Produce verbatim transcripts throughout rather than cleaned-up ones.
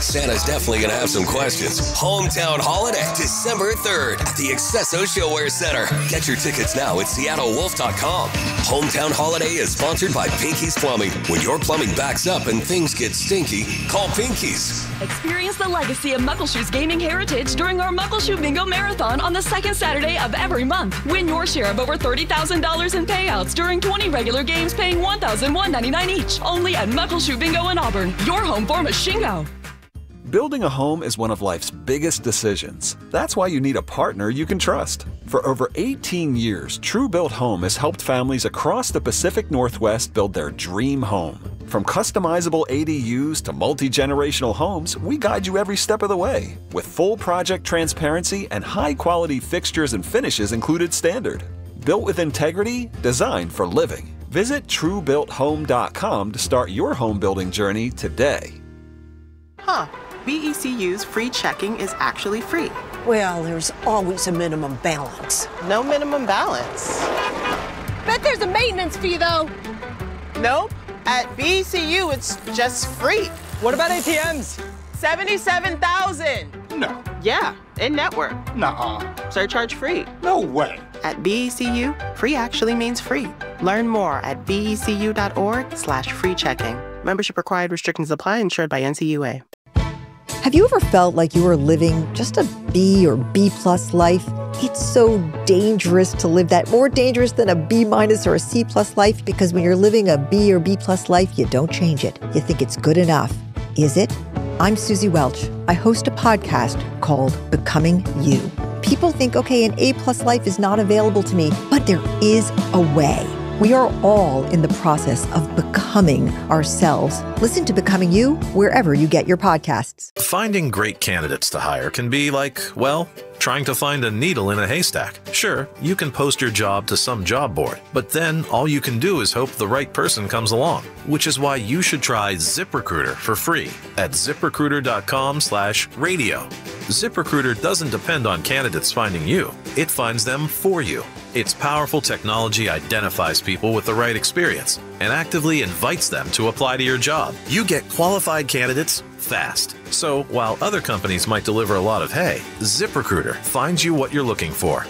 Santa's definitely going to have some questions. Hometown Holiday, December third at the Accesso Showwear Center. Get your tickets now at seattle wolf dot com. Hometown Holiday is sponsored by Pinky's Plumbing. When your plumbing backs up and things get stinky, call Pinky's. Experience the legacy of Muckleshoot's gaming heritage during our Muckleshoot Bingo Marathon on the second Saturday of every month. Win your share of over thirty thousand dollars in payouts during twenty regular games paying one thousand one hundred ninety-nine dollars each. Only at Muckleshoot Bingo in Auburn, your home for Machingo. Building a home is one of life's biggest decisions. That's why you need a partner you can trust. For over eighteen years, True Built Home has helped families across the Pacific Northwest build their dream home. From customizable A D Us to multi-generational homes, we guide you every step of the way, with full project transparency and high-quality fixtures and finishes included standard. Built with integrity, designed for living. Visit true built home dot com to start your home building journey today. Huh. B E C U's free checking is actually free. Well, there's always a minimum balance. No minimum balance. Bet there's a maintenance fee, though. Nope. At B E C U, it's just free. What about A T Ms? seventy-seven thousand. No. Yeah, in-network. Nuh-uh. Surcharge free. No way. At B E C U, free actually means free. Learn more at becu.org slash free checking. Membership required, restrictions apply, insured by N C U A. Have you ever felt like you were living just a B or B plus life? It's so dangerous to live that, more dangerous than a B minus or a C plus life, because when you're living a B or B plus life, you don't change it. You think it's good enough. Is it? I'm Susie Welch. I host a podcast called Becoming You. People think, okay, an A plus life is not available to me, but there is a way. We are all in the process of becoming ourselves. Listen to Becoming You wherever you get your podcasts. Finding great candidates to hire can be like, well, trying to find a needle in a haystack. Sure, you can post your job to some job board, but then all you can do is hope the right person comes along, which is why you should try ZipRecruiter for free at zip recruiter dot com slash radio. ZipRecruiter doesn't depend on candidates finding you. It finds them for you. Its powerful technology identifies people with the right experience and actively invites them to apply to your job. You get qualified candidates fast. So while other companies might deliver a lot of hay, ZipRecruiter finds you what you're looking for.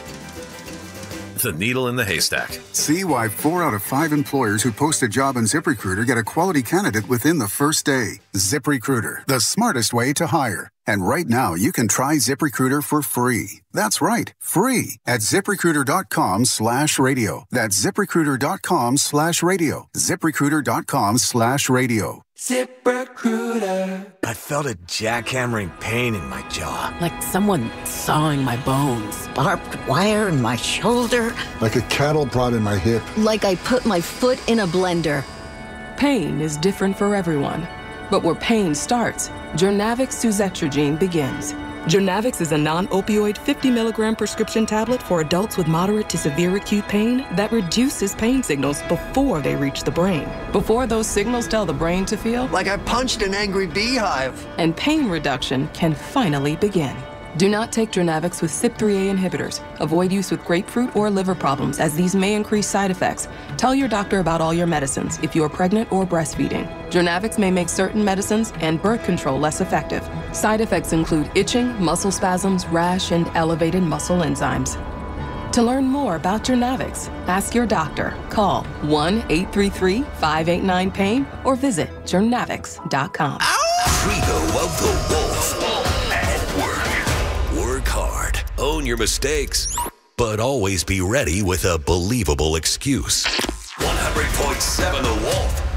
The needle in the haystack. See why four out of five employers who post a job on ZipRecruiter get a quality candidate within the first day. ZipRecruiter, the smartest way to hire. And right now, you can try ZipRecruiter for free. That's right, free at ZipRecruiter.com slash radio. That's ZipRecruiter.com slash radio. ZipRecruiter.com slash radio. ZipRecruiter. I felt a jackhammering pain in my jaw. Like someone sawing my bones. Barbed wire in my shoulder. Like a cattle prod in my hip. Like I put my foot in a blender. Pain is different for everyone. But where pain starts, Jurnavix suzetrigine begins. Jurnavix is a non-opioid fifty milligram prescription tablet for adults with moderate to severe acute pain that reduces pain signals before they reach the brain. Before those signals tell the brain to feel like I punched an angry beehive. And pain reduction can finally begin. Do not take Jurnavix with C Y P three A inhibitors. Avoid use with grapefruit or liver problems, as these may increase side effects. Tell your doctor about all your medicines if you are pregnant or breastfeeding. Jurnavix may make certain medicines and birth control less effective. Side effects include itching, muscle spasms, rash, and elevated muscle enzymes. To learn more about Jurnavix, ask your doctor. Call one eight three three, five eight nine, pain or visit jurnavix dot com. Trio of the Wolf. At work. Work hard. Own your mistakes. But always be ready with a believable excuse. one hundred point seven The Wolf.